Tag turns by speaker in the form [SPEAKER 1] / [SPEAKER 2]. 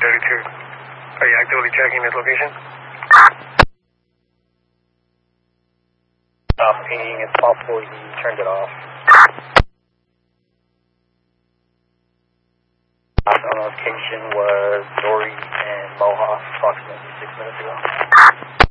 [SPEAKER 1] 32. Are you actively tracking this location?
[SPEAKER 2] Pinging, it's possible he turned it off. The location was Dory and Mohawk approximately 6 minutes ago.